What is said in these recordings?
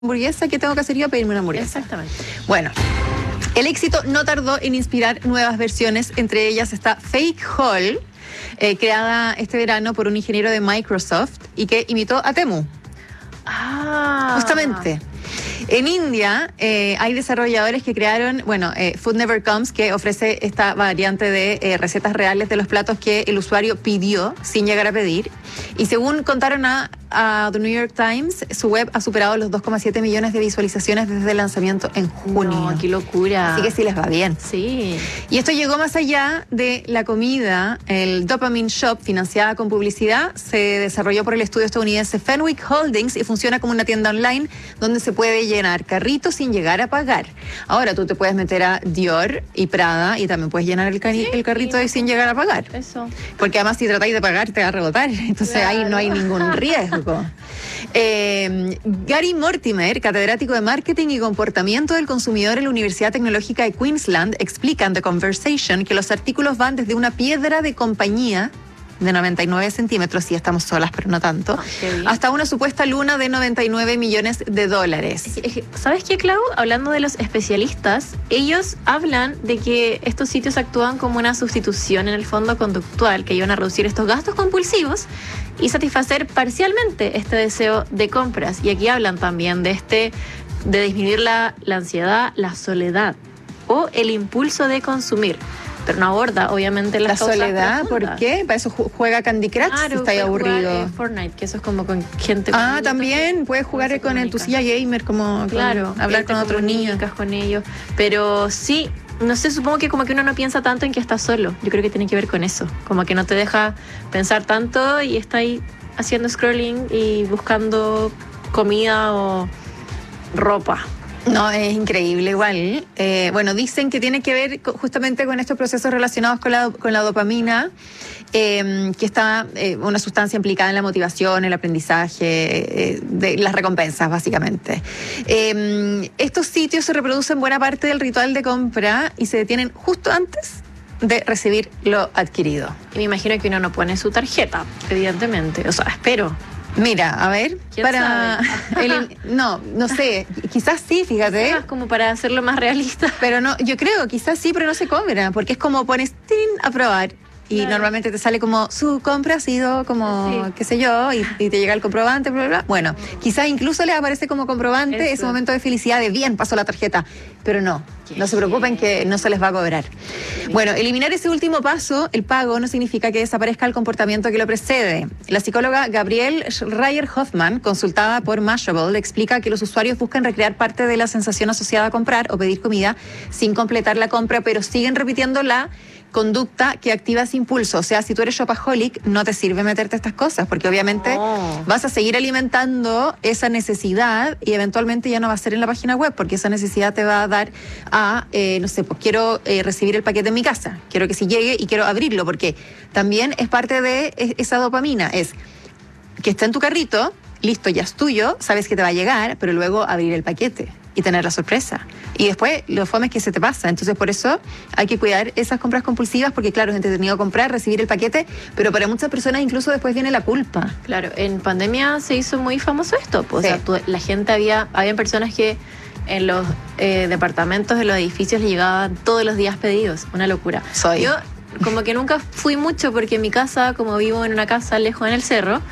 hamburguesa, ¿qué tengo que hacer yo? Pedirme una hamburguesa. Exactamente. Bueno, el éxito no tardó en inspirar nuevas versiones. Entre ellas está Fake Hall, creada este verano por un ingeniero de Microsoft y que imitó a Temu. Justamente. En India hay desarrolladores que crearon, Food Never Comes, que ofrece esta variante de recetas reales de los platos que el usuario pidió sin llegar a pedir. Y según contaron a The New York Times, su web ha superado los 2,7 millones de visualizaciones desde el lanzamiento en junio. No, qué locura. Así que sí les va bien. Sí. Y esto llegó más allá de la comida. El Dopamine Shop, financiada con publicidad, se desarrolló por el estudio estadounidense Fenwick Holdings y funciona como una tienda online donde se puede llenar carritos sin llegar a pagar. Ahora tú te puedes meter a Dior y Prada y también puedes llenar el carrito ahí sin llegar a pagar. Eso. Porque además si tratáis de pagar te va a rebotar. Entonces ahí no hay ningún riesgo. Gary Mortimer, catedrático de Marketing y Comportamiento del Consumidor en la Universidad Tecnológica de Queensland, explica en The Conversation que los artículos van desde una piedra de compañía de 99 centímetros, sí estamos solas, pero no tanto, hasta una supuesta luna de 99 millones de dólares. ¿Sabes qué, Clau? Hablando de los especialistas, ellos hablan de que estos sitios actúan como una sustitución en el fondo conductual, que ayudan a reducir estos gastos compulsivos y satisfacer parcialmente este deseo de compras. Y aquí hablan también de disminuir la ansiedad, la soledad o el impulso de consumir. Pero no aborda, obviamente, la soledad. ¿Por qué? Para eso juega Candy Crush, claro, si está ahí aburrido. Fortnite, que eso es como con gente. También puedes jugar con tu silla gamer, como hablar con otros niños. Con ellos. Pero sí, no sé, supongo que como que uno no piensa tanto en que está solo. Yo creo que tiene que ver con eso. Como que no te deja pensar tanto y está ahí haciendo scrolling y buscando comida o ropa. No, es increíble igual. Dicen que tiene que ver justamente con estos procesos relacionados con la dopamina, que está una sustancia implicada en la motivación, el aprendizaje, de las recompensas, básicamente. Estos sitios se reproducen buena parte del ritual de compra y se detienen justo antes de recibir lo adquirido. Y me imagino que uno no pone su tarjeta, evidentemente. O sea, espero. Mira, a ver, no sé, quizás sí, fíjate. Quizás como para hacerlo más realista. Pero no, yo creo, quizás sí, pero no se cobra, porque es como pones a probar. Y normalmente te sale como, su compra ha sido como, qué sé yo, y te llega el comprobante, bla, bla, bla. Bueno, quizás incluso les aparece como comprobante ese momento de felicidad de bien, pasó la tarjeta. Pero no se preocupen que no se les va a cobrar. Bueno, eliminar ese último paso, el pago, no significa que desaparezca el comportamiento que lo precede. La psicóloga Gabrielle Schreier-Hoffman, consultada por Mashable, explica que los usuarios buscan recrear parte de la sensación asociada a comprar o pedir comida sin completar la compra, pero siguen repitiendo la conducta que activa ese impulso. O sea, si tú eres shopaholic, no te sirve meterte estas cosas, porque obviamente vas a seguir alimentando esa necesidad y eventualmente ya no va a ser en la página web, porque esa necesidad te va a dar a, quiero recibir el paquete en mi casa, quiero que si llegue y quiero abrirlo, porque también es parte de esa dopamina, es que está en tu carrito, listo, ya es tuyo, sabes que te va a llegar, pero luego abrir el paquete y tener la sorpresa. Y después lo fome es que se te pasa. Entonces por eso hay que cuidar esas compras compulsivas, porque claro, es entretenido comprar, recibir el paquete, pero para muchas personas incluso después viene la culpa. Claro, en pandemia se hizo muy famoso esto. O sea, la gente habían personas que en los departamentos, en los edificios, le llegaban todos los días pedidos. Una locura. Yo como que nunca fui mucho, porque en mi casa, como vivo en una casa lejos en el cerro,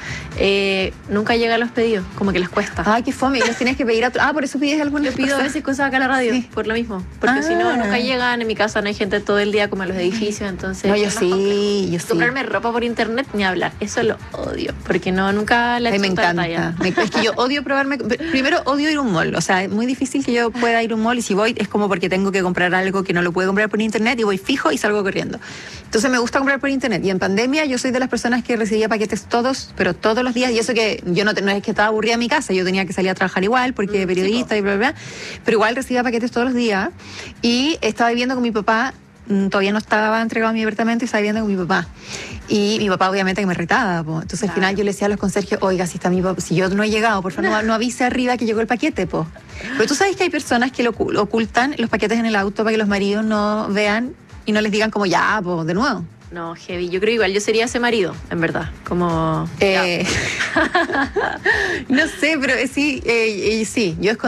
nunca llegan los pedidos, como que les cuesta. Ay, qué fome, y los tienes que pedir a por eso pides alguna Yo pido a veces cosas acá a la radio, por lo mismo, porque si no, nunca llegan. En mi casa no hay gente todo el día como en los edificios, entonces... No, yo sí. Comprarme ropa por internet, ni hablar, eso lo odio, porque nunca la he hecho. Me encanta. Es que yo odio probarme, primero odio ir a un mall, o sea, es muy difícil que yo pueda ir a un mall, y si voy es como porque tengo que comprar algo que no lo puedo comprar por internet, y voy fijo y salgo corriendo. Entonces me gusta comprar por internet, y en pandemia yo soy de las personas que recibía paquetes todos los días, y eso que yo no es que estaba aburrida en mi casa, yo tenía que salir a trabajar igual porque periodista y bla, bla, bla, pero igual recibía paquetes todos los días, y estaba viviendo con mi papá, todavía no estaba entregado mi departamento, y estaba viviendo con mi papá, y mi papá obviamente que me retaba, po. Entonces al final yo le decía a los conserjes, oiga, si está mi papá, si yo no he llegado, por favor no avise arriba que llegó el paquete, po. Pero tú sabes que hay personas que ocultan los paquetes en el auto para que los maridos no vean y no les digan como ya, po, de nuevo. No, heavy. Yo creo igual, yo sería ese marido, en verdad. Como... No sé, pero sí, sí, yo